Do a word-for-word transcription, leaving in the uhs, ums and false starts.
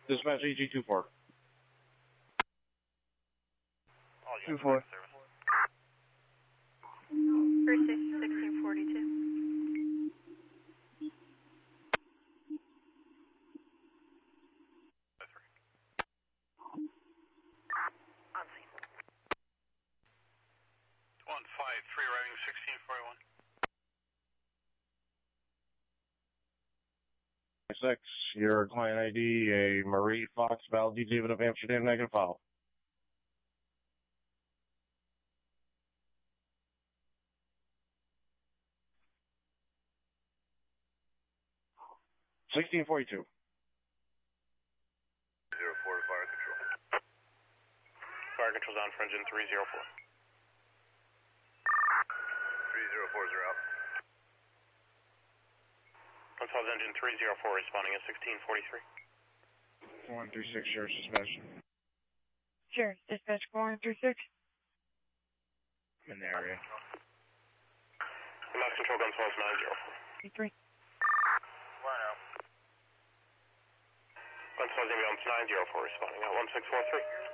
Dispatch E G two four. two four. Precinct sixteen forty-two. On scene. one five three, arriving sixteen forty-one. Six, your client I D, a Marie Fox Val D David of Amsterdam, negative file. sixteen forty-two. Zero four to fire control. Fire control's on for engine three zero four. three zero four zero out. Control's engine three zero four responding at sixteen forty-three. four one three six, Sheriff's Dispatch. Sure, dispatch four one three six. In the area. Mass control Gunsel's nine zero four. three. One out. Gunsel's ambulance nine zero four responding at one six four three.